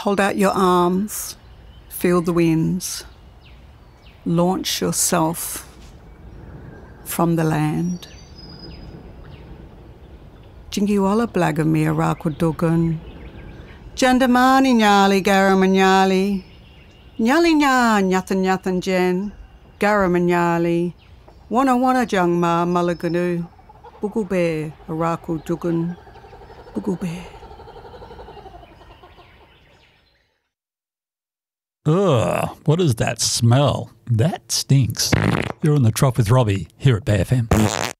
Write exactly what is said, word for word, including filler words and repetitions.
Hold out your arms, feel the winds. Launch yourself from the land. Jingiwala blagamia rakudugun. Jandamani nyali garamanyali. Nyali nya nyathan nyathan jen. Garamanyali. Wana wana jangma malaganu. Bugube arakudugun. Bugube. Ugh, what is that smell? That stinks. You're on The Trop with Robbie here at B F M.